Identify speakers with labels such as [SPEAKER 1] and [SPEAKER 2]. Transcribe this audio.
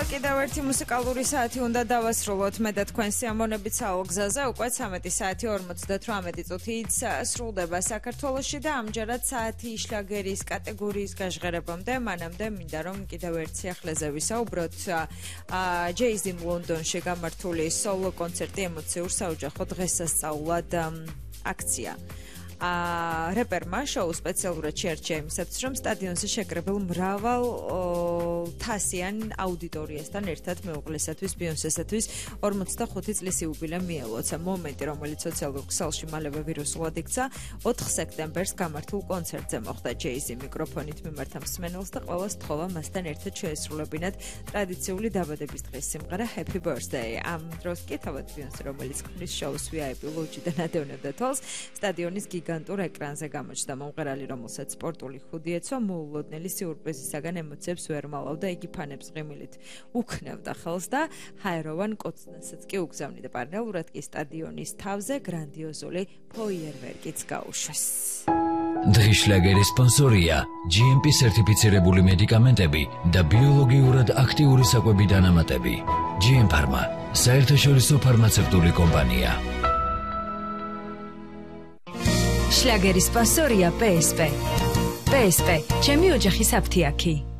[SPEAKER 1] კიდევ ერთი მუსიკალური საათი უნდა დავასრულოთ. მე და თქვენ სიამოვნებით საოლ გზაზე უკვე 13 საათი 58 წუთით სრულდება საქართველოში და ამჯერად საათი შლაგერის კატეგორიის გაჟღერებამდე მანამდე მინდა რომ კიდევ ერთ სიახლეზე ვისაუბროთ. ჯეიზიმ ლონდონში გამართული სოლო კონცერტი ემოციურ საოჯახო დღესასწაულად აქცია. რეპერმა შოუ სპეციალურად შეარჩია იმისათვის, რომ სტადიონზე შეკრებილ მრავალ თასიან აუდიტორიასთან ერთად მეუღლესათვის, ბიონსესათვის 45 წლის იუბილე მიელოცა. მომენტი, რომელიც სოციალურ ქსელში მალევე ვირუსულად იქცა, 4 სექტემბერს გამართულ კონცერტზე მოხდა. ჯეიზი მიკროფონით მიმართა მსმენელს და ყველას თხოვა მასთან ერთად შეესრულებინათ ტრადიციული დაბადების დღის სიმღერა Happy Birthday. ამ დროს კი თავად ბიონსე, რომელიც ქმნის შოუს VIP ლოჯიდან ადევნებდა თვალს, სტადიონის გიგანტურ ეკრანზე გამოჩნდა. მომღერალი, რომელსაც სპორტული ხუდი ეცვა, მოულოდნელი სიურპრიზისაგან ემოციებს ვერ მალავდა. იგი ფანებს ღიმილით უქნევდა ხელს და ჰაეროვან კოცნასაც კი უგზავნიდა. პარალელურად კი სტადიონის თავზე გრანდიოზული ფოიერვერკიც გაუშვეს.
[SPEAKER 2] დღის შლაგერის სპონსორია GMP სერტიფიცირებული მედიკამენტები და ბიოლოგიურად აქტიური საკვები დანამატები. GM Pharma, საერთაშორისო ფარმაცევტული კომპანია.
[SPEAKER 3] შლაგერის სპონსორია PSP. PSP, ჩემი ოჯახის აფთიაქი.